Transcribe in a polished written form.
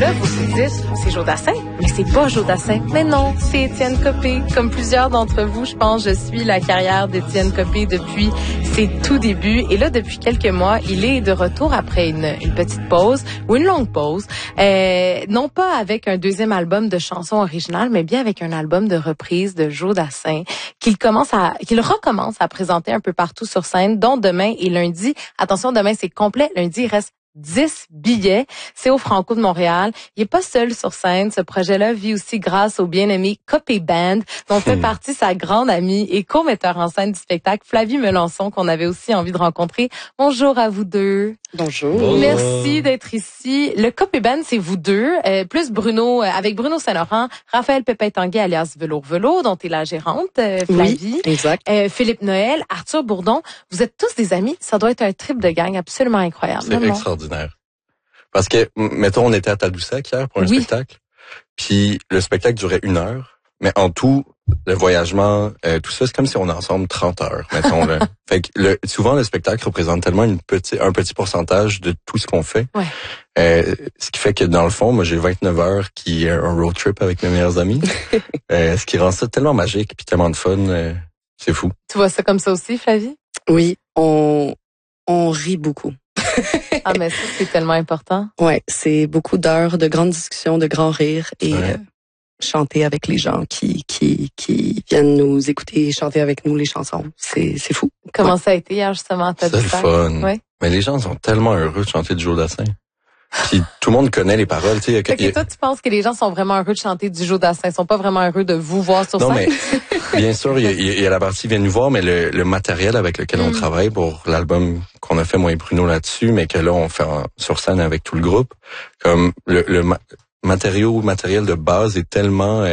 là, vous vous dites, c'est Joe Dassin, mais c'est pas Joe Dassin. Mais non, c'est Étienne Copé. Comme plusieurs d'entre vous, je pense, je suis la carrière d'Étienne Copé depuis ses tout débuts. Et là, depuis quelques mois, il est de retour après une petite pause ou une longue pause. Non pas avec un deuxième album de chansons originales, mais bien avec un album de reprises de Joe Dassin qu'il recommence à présenter un peu partout sur scène, dont demain et lundi. Attention, demain, c'est complet. Lundi, il reste 10 billets. C'est au Franco de Montréal. Il est pas seul sur scène. Ce projet-là vit aussi grâce au bien-aimé Copé Band, dont fait partie sa grande amie et co-metteur en scène du spectacle, Flavie Melançon, qu'on avait aussi envie de rencontrer. Bonjour à vous deux. Bonjour. Merci d'être ici. Le Copé Band, c'est vous deux, plus Bruno, avec Bruno Saint-Laurent, Raphaël Pépin-Tanguay, alias Velours, dont est la gérante, Flavie. Oui, exact. Philippe Noël, Arthur Bourdon. Vous êtes tous des amis. Ça doit être un trip de gang absolument incroyable. C'est extraordinaire. Parce que, mettons, on était à Tadoussac hier pour un spectacle. Puis le spectacle durait 1 heure. Mais en tout, le voyagement, tout ça, c'est comme si on est ensemble 30 heures, mettons. Là. Fait que souvent, le spectacle représente tellement un petit pourcentage de tout ce qu'on fait. Ouais. Ce qui fait que, dans le fond, moi, j'ai 29 heures qui est un road trip avec mes meilleurs amis. Ce qui rend ça tellement magique puis tellement de fun. C'est fou. Tu vois ça comme ça aussi, Flavie? Oui, on rit beaucoup. Ah, mais ça, c'est tellement important. Ouais, c'est beaucoup d'heures de grandes discussions, de grands rires et chanter avec les gens qui viennent nous écouter et chanter avec nous les chansons. C'est fou. Comment ça a été hier, justement, à Tadoussac? C'est le fun. Ouais. Mais les gens sont tellement heureux de chanter du Joe Dassin. Puis tout le monde connaît les paroles. Fait que toi, tu penses que les gens sont vraiment heureux de chanter du Joe Dassin? Ils sont pas vraiment heureux de vous voir sur scène? Non, mais bien sûr, il y a la partie viennent nous voir, mais le matériel avec lequel on travaille pour l'album qu'on a fait, moi et Bruno, là-dessus, mais que là, on fait sur scène avec tout le groupe, comme le matériel de base est tellement